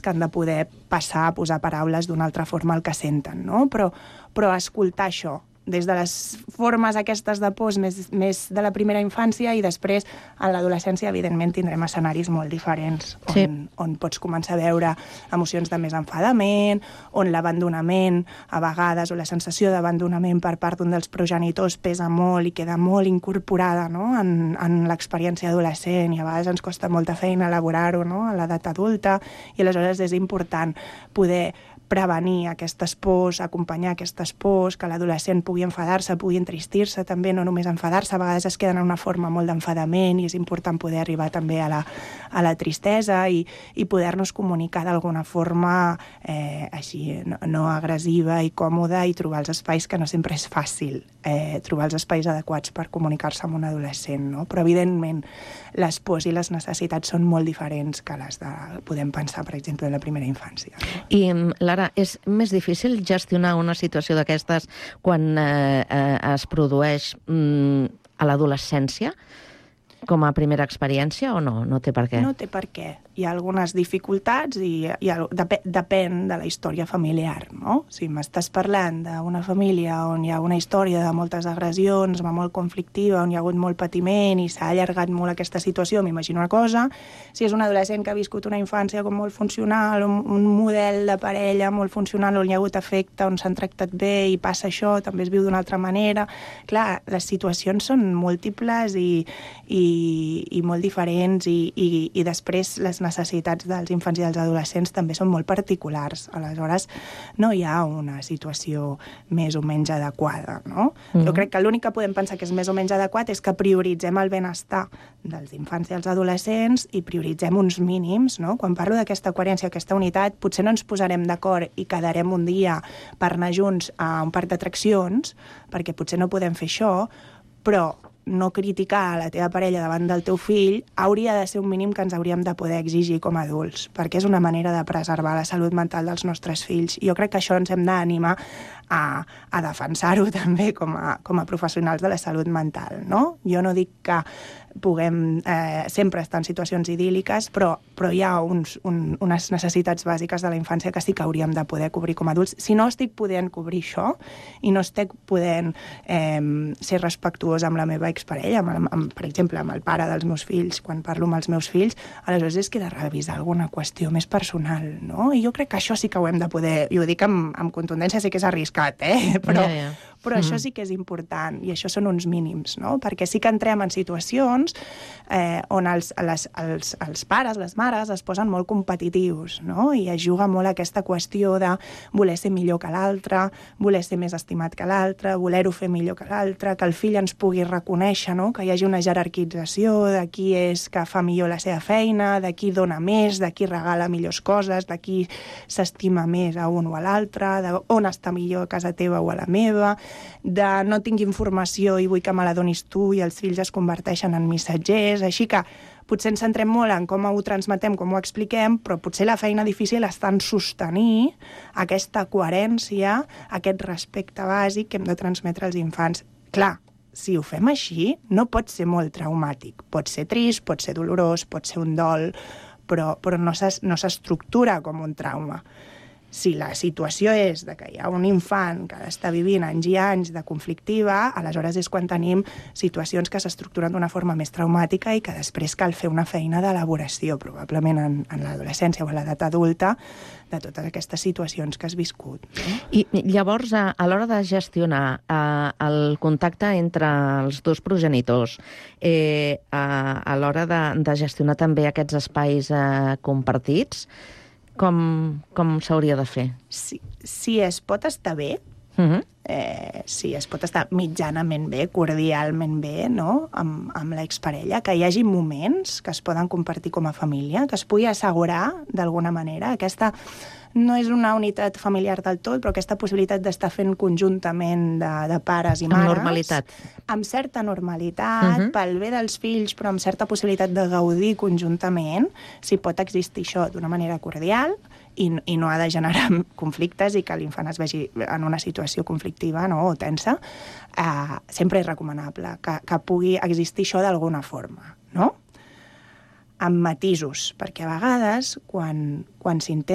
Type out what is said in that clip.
que han de poder passar a posar paraules d'una altra forma el que senten, no? Però escoltar això, des de les formes aquestes de pors més de la primera infància, i després a l'adolescència evidentment tindrem escenaris molt diferents on pots començar a veure emocions de més enfadament, on l'abandonament a vegades, o la sensació d'abandonament per part d'un dels progenitors pesa molt i queda molt incorporada, no? en l'experiència adolescent, i a vegades ens costa molta feina elaborar-ho, no? A l'edat adulta, i aleshores és important poder prevenir aquestes pors, acompanyar aquestes pors, que l'adolescent pugui enfadar-se, pugui entristir-se també, no només enfadar-se, a vegades es queden en una forma molt d'enfadament, i és important poder arribar també a la tristesa i poder-nos comunicar d'alguna forma així, no agressiva i còmoda, i trobar els espais, que no sempre és fàcil trobar els espais adequats per comunicar-se amb un adolescent, no? Però evidentment les pors i les necessitats són molt diferents que les de, podem pensar, per exemple, en la primera infància. I, Lara, és més difícil gestionar una situació d'aquestes quan es produeix a l'adolescència com a primera experiència, o no? No té per què? No té per què. Hi ha algunes dificultats i depèn de la història familiar, no? Si m'estàs parlant d'una família on hi ha una història de moltes agressions, molt conflictiva, on hi ha hagut molt patiment i s'ha allargat molt aquesta situació, m'imagino una cosa. Si és un adolescent que ha viscut una infància com molt funcional, un model de parella molt funcional, on hi ha hagut afecte, on s'han tractat bé i passa això, també es viu d'una altra manera. Clar, les situacions són múltiples i molt diferents, i després les necessitats dels infants i dels adolescents també són molt particulars. Aleshores, no hi ha una situació més o menys adequada, no? Jo crec que l'únic que podem pensar que és més o menys adequat és que prioritzem el benestar dels infants i els adolescents i prioritzem uns mínims, no? Quan parlo d'aquesta coherència, aquesta unitat, potser no ens posarem d'acord i quedarem un dia per anar junts a un parc d'atraccions, perquè potser no podem fer això, però no criticar la teva parella davant del teu fill hauria de ser un mínim que ens hauríem de poder exigir com a adults, perquè és una manera de preservar la salut mental dels nostres fills. I jo crec que això ens hem d'animar a defensar-ho també com a professionals de la salut mental, no? Jo no dic que puguem sempre estar en situacions idíl·liques, però hi ha unes necessitats bàsiques de la infància que sí que hauríem de poder cobrir com a adults. Si no estic podent cobrir això i no estic podent ser respectuós amb la meva exparella, per exemple, amb el pare dels meus fills, quan parlo amb els meus fills, aleshores és que he de revisar alguna qüestió més personal, no? I jo crec que això sí que ho hem de poder, i ho dic amb contundència, sí que és arriscat, però això sí que és important, i això són uns mínims, no? Perquè sí que entrem en situacions on els pares, les mares, es posen molt competitius, no? I es juga molt aquesta qüestió de voler ser millor que l'altre, voler ser més estimat que l'altre, voler-ho fer millor que l'altre, que el fill ens pugui reconèixer, no? Que hi hagi una jerarquització de qui és que fa millor la seva feina, de qui dona més, de qui regala millors coses, de qui s'estima més a un o a l'altre, d'on està millor a casa teva o a la meva, de no tinc informació i vull que me la donis tu, i els fills es converteixen en missatgers. Així que potser ens centrem molt en com ho transmetem, com ho expliquem, però potser la feina difícil està en sostenir aquesta coherència, aquest respecte bàsic que hem de transmetre als infants. Clar, si ho fem així, no pot ser molt traumàtic. Pot ser trist, pot ser dolorós, pot ser un dol, però no s'estructura com un trauma. Si la situació és de que hi ha un infant que està vivint anys i anys de conflictiva, aleshores és quan tenim situacions que s'estructuren d'una forma més traumàtica i que després cal fer una feina d'elaboració, probablement en l'adolescència o a l'edat adulta, de totes aquestes situacions que has viscut. I llavors, a l'hora de gestionar el contacte entre els dos progenitors, a l'hora de gestionar també aquests espais compartits, com s'hauria de fer? Si es pot estar bé, si es pot estar mitjanament bé, cordialment bé, no? amb l'exparella, que hi hagi moments que es poden compartir com a família, que es pugui assegurar d'alguna manera. Aquesta no és una unitat familiar del tot, però aquesta possibilitat d'estar fent conjuntament de pares i mares. Amb normalitat. Amb certa normalitat, pel bé dels fills, però amb certa possibilitat de gaudir conjuntament, si pot existir això d'una manera cordial, i no ha de generar conflictes i que l'infant es vegi en una situació conflictiva, no? O tensa, sempre és recomanable que pugui existir això d'alguna forma, no? Amb matisos, perquè a vegades quan s'intenta